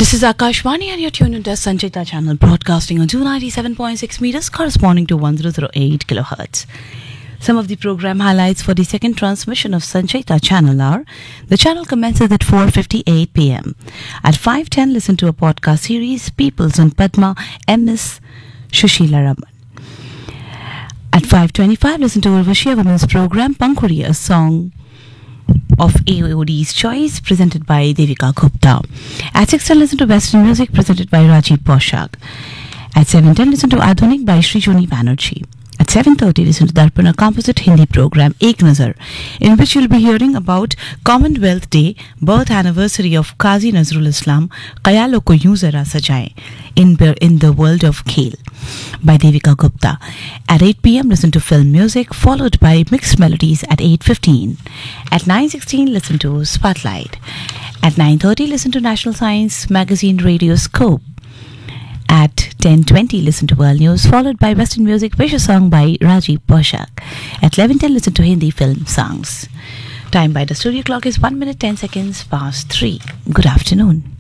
This is Akashvani and you're tuned into Sanchita channel broadcasting on 297.6 meters corresponding to 1008 kilohertz. Some of the program highlights for the second transmission of Sanchita channel are: the channel commences at 4:58 p.m. At 5:10, listen to a podcast series, Peoples on Padma, M.S. Shushila Raman. At 5:25, listen to Urvashi Women's program, Pankuri, a song of AOD's choice, presented by Devika Gupta. At 6:10, listen to Western music, presented by Rajiv Poshak. At 7:10, listen to Adhunik by Sri Joni Banerjee. At 7:30, listen to Darpan, a composite Hindi program, Ek Nazar, in which you'll be hearing about Commonwealth Day, birth anniversary of Qazi Nazrul Islam, Khayalon ko Yoon Zara Sajaye, in the world of Khel, by Devika Gupta. At 8 p.m, listen to film music, followed by mixed melodies at 8:15. At 9:16, listen to Spotlight. At 9:30, listen to National Science Magazine Radio Scope. At 10:20, listen to World News, followed by Western music, Wish a Song by Rajiv Poshak. At 11:10, listen to Hindi film songs. Time by the studio clock is 1 minute 10 seconds past 3. Good afternoon.